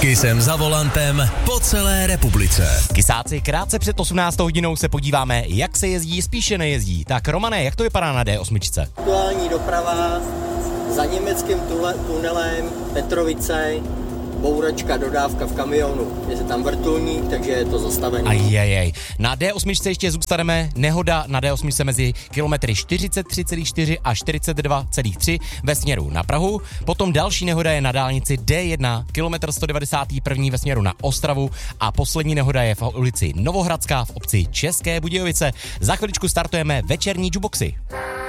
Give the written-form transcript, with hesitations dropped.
Kysem za volantem po celé republice. Kysáci, krátce před 18 hodinou se podíváme, jak se jezdí, spíše nejezdí. Tak Romane, jak to vypadá na D8? Aktuální doprava za německým tunelem Petrovice, bouračka, dodávka v kamionu. Je se tam vrtulník, takže je to zastavené. Ajajaj. Na D8 ještě zůstaneme. Nehoda na D8 mezi kilometry 43,4 a 42,3 ve směru na Prahu. Potom další nehoda je na dálnici D1, kilometr 191 ve směru na Ostravu a poslední nehoda je v ulici Novohradská v obci České Budějovice. Za chviličku startujeme večerní juboxy.